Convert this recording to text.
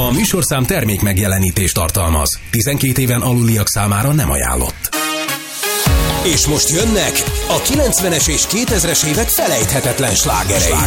A műsorszám termék megjelenítést tartalmaz. 12 éven aluliak számára nem ajánlott. És most jönnek a 90-es és 2000-es évek felejthetetlen slágerei.